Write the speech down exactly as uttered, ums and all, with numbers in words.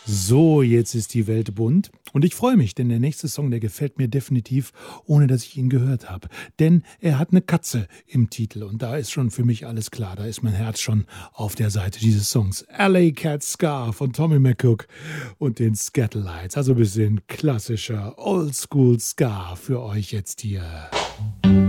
So, jetzt ist die Welt bunt und ich freue mich, denn der nächste Song, der gefällt mir definitiv, ohne dass ich ihn gehört habe. Denn er hat eine Katze im Titel und da ist schon für mich alles klar. Da ist mein Herz schon auf der Seite dieses Songs. Alley Cat Scar von Tommy McCook und den Scatterlights. Also ein bisschen klassischer Oldschool Ska für euch jetzt hier.